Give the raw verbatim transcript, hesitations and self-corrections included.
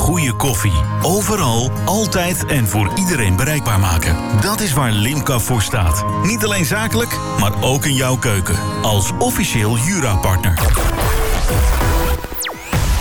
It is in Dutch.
goede koffie. Overal, altijd en voor iedereen bereikbaar maken. Dat is waar Limca voor staat. Niet alleen zakelijk, maar ook in jouw keuken. Als officieel Jura-partner.